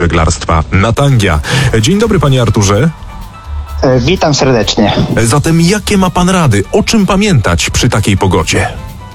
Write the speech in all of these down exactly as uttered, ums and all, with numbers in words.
Żeglarstwa Natangia. Dzień dobry, panie Arturze. E, witam serdecznie. Zatem jakie ma pan rady? O czym pamiętać przy takiej pogodzie?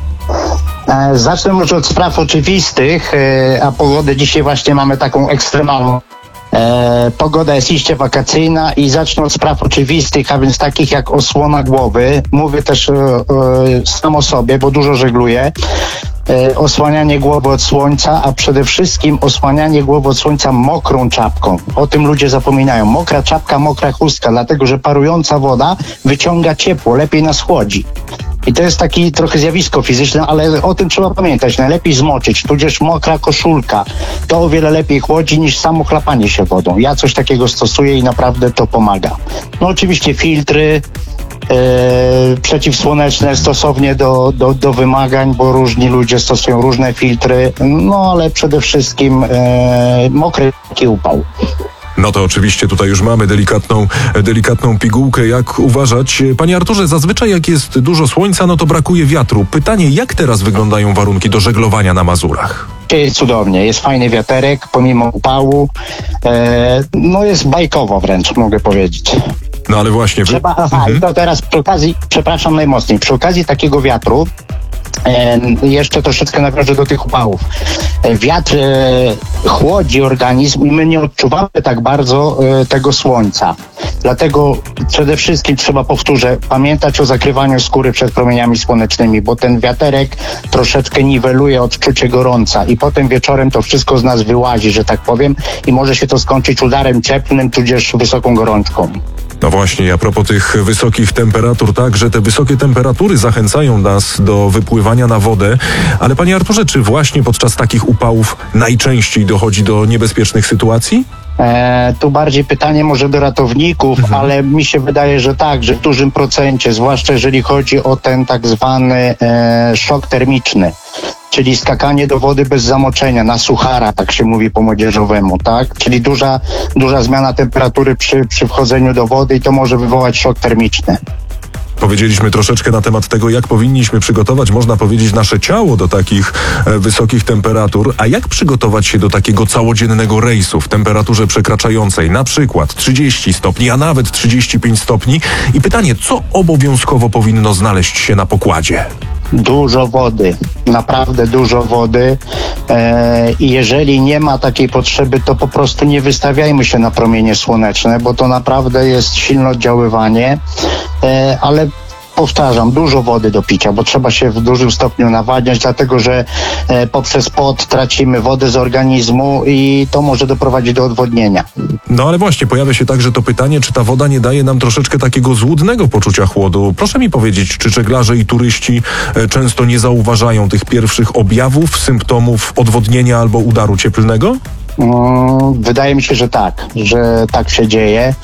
E, zacznę może od spraw oczywistych, e, a pogodę dzisiaj właśnie mamy taką ekstremalną. E, pogoda jest iście wakacyjna i zacznę od spraw oczywistych, a więc takich jak osłona głowy. Mówię też e, e, sam o sobie, bo dużo żegluję. E, osłanianie głowy od słońca, a przede wszystkim osłanianie głowy od słońca mokrą czapką. O tym ludzie zapominają. Mokra czapka, mokra chustka, dlatego że parująca woda wyciąga ciepło, lepiej nas chłodzi. I to jest takie trochę zjawisko fizyczne, ale o tym trzeba pamiętać. Najlepiej zmoczyć, tudzież mokra koszulka. To o wiele lepiej chłodzi niż samo chlapanie się wodą. Ja coś takiego stosuję i naprawdę to pomaga. No oczywiście filtry e, przeciwsłoneczne stosownie do, do, do wymagań, bo różni ludzie stosują różne filtry. No ale przede wszystkim e, mokry upał. No to oczywiście tutaj już mamy delikatną, delikatną pigułkę, jak uważać. Panie Arturze, zazwyczaj jak jest dużo słońca, no to brakuje wiatru. Pytanie, jak teraz wyglądają warunki do żeglowania na Mazurach? Jest cudownie, jest fajny wiaterek, pomimo upału. E, no jest bajkowo wręcz, mogę powiedzieć. No ale właśnie... Wy... Trzeba, aha, mhm. to teraz przy okazji, przepraszam najmocniej, przy okazji takiego wiatru, E, jeszcze troszeczkę nawiążę do tych upałów. E, wiatr e, chłodzi organizm i my nie odczuwamy tak bardzo e, tego słońca. Dlatego przede wszystkim trzeba, powtórzę, pamiętać o zakrywaniu skóry przed promieniami słonecznymi, bo ten wiaterek troszeczkę niweluje odczucie gorąca i potem wieczorem to wszystko z nas wyłazi, że tak powiem, i może się to skończyć udarem cieplnym, tudzież wysoką gorączką. No właśnie, a propos tych wysokich temperatur, tak, że te wysokie temperatury zachęcają nas do wypływania na wodę, ale panie Arturze, czy właśnie podczas takich upałów najczęściej dochodzi do niebezpiecznych sytuacji? E, tu bardziej pytanie może do ratowników, mhm. ale mi się wydaje, że tak, że w dużym procencie, zwłaszcza jeżeli chodzi o ten tak zwany e, szok termiczny, czyli skakanie do wody bez zamoczenia, na suchara, tak się mówi po młodzieżowemu, tak? Czyli duża, duża zmiana temperatury przy, przy wchodzeniu do wody i to może wywołać szok termiczny. Powiedzieliśmy troszeczkę na temat tego, jak powinniśmy przygotować, można powiedzieć, nasze ciało do takich e, wysokich temperatur, a jak przygotować się do takiego całodziennego rejsu w temperaturze przekraczającej na przykład trzydzieści stopni, a nawet trzydzieści pięć stopni. I pytanie, co obowiązkowo powinno znaleźć się na pokładzie? Dużo wody, naprawdę dużo wody e, i jeżeli nie ma takiej potrzeby, to po prostu nie wystawiajmy się na promienie słoneczne, bo to naprawdę jest silne oddziaływanie, e, ale powtarzam, dużo wody do picia, bo trzeba się w dużym stopniu nawadniać, dlatego że e, poprzez pot tracimy wodę z organizmu i to może doprowadzić do odwodnienia. No ale właśnie, pojawia się także to pytanie, czy ta woda nie daje nam troszeczkę takiego złudnego poczucia chłodu. Proszę mi powiedzieć, czy żeglarze i turyści e, często nie zauważają tych pierwszych objawów, symptomów odwodnienia albo udaru cieplnego? Mm, wydaje mi się, że tak, że tak się dzieje.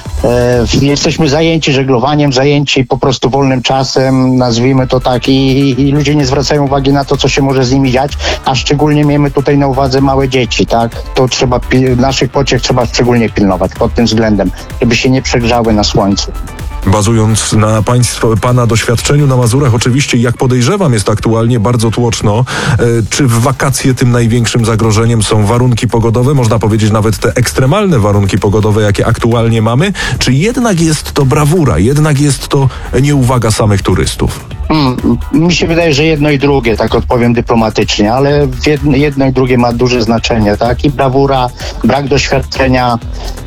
E, jesteśmy zajęci żeglowaniem, zajęci po prostu wolnym czasem, nazwijmy to tak, i, i ludzie nie zwracają uwagi na to, co się może z nimi dziać, a szczególnie miejmy tutaj na uwadze małe dzieci, tak? To trzeba, naszych pociech trzeba szczególnie pilnować pod tym względem, żeby się nie przegrzały na słońcu. Bazując na państwa, pana doświadczeniu na Mazurach, oczywiście, jak podejrzewam, jest aktualnie bardzo tłoczno. E, czy w wakacje tym największym zagrożeniem są warunki pogodowe, można powiedzieć nawet te ekstremalne warunki pogodowe, jakie aktualnie mamy, czy jednak jest to brawura, jednak jest to nieuwaga samych turystów? Hmm, mi się wydaje, że jedno i drugie, tak odpowiem dyplomatycznie, ale jedno, jedno i drugie ma duże znaczenie, tak? I brawura, brak doświadczenia,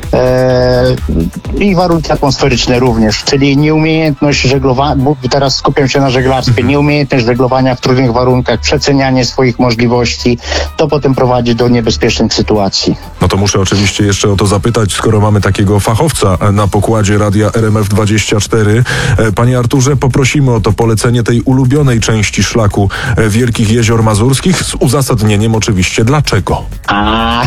e, i warunki atmosferyczne również, czyli nieumiejętność żeglowania, bo teraz skupiam się na żeglarstwie, nieumiejętność żeglowania w trudnych warunkach, przecenianie swoich możliwości, to potem prowadzi do niebezpiecznych sytuacji. No to muszę oczywiście jeszcze o to zapytać, skoro mamy takiego fachowca na pokładzie Radia R M F dwadzieścia cztery. Panie Arturze, poprosimy o to polecenie tej ulubionej części szlaku Wielkich Jezior Mazurskich z uzasadnieniem oczywiście dlaczego. A,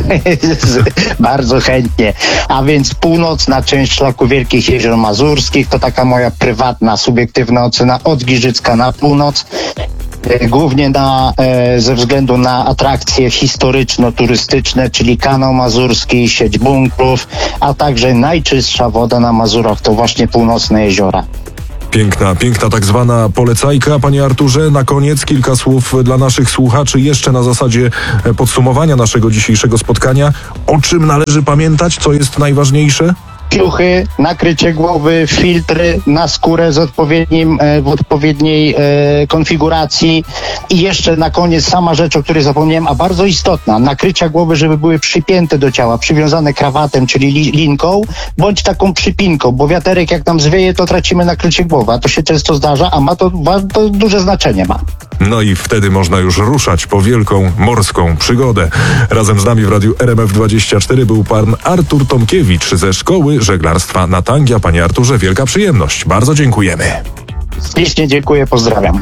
bardzo chętnie. A więc północna część szlaku Wielkich Jezior Mazurskich to taka moja prywatna, subiektywna ocena od Giżycka na północ. Głównie na, e, ze względu na atrakcje historyczno-turystyczne, czyli kanał mazurski, sieć bunkrów, a także najczystsza woda na Mazurach to właśnie północne jeziora. Piękna, piękna tak zwana polecajka. Panie Arturze, na koniec kilka słów dla naszych słuchaczy, jeszcze na zasadzie podsumowania naszego dzisiejszego spotkania. O czym należy pamiętać? Co jest najważniejsze? Piuchy, nakrycie głowy, filtry na skórę z odpowiednim, e, w odpowiedniej e, konfiguracji i jeszcze na koniec sama rzecz, o której zapomniałem, a bardzo istotna, nakrycia głowy, żeby były przypięte do ciała, przywiązane krawatem, czyli li, linką, bądź taką przypinką, bo wiaterek jak nam zwieje, to tracimy nakrycie głowy, a to się często zdarza, a ma to, to duże znaczenie ma. No i wtedy można już ruszać po wielką morską przygodę. Razem z nami w Radiu R M F dwadzieścia cztery był pan Artur Tomkiewicz ze Szkoły Żeglarstwa Natangia. Panie Arturze, wielka przyjemność. Bardzo dziękujemy. Ślicznie dziękuję, pozdrawiam.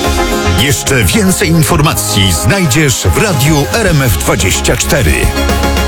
Jeszcze więcej informacji znajdziesz w Radiu R M F dwadzieścia cztery.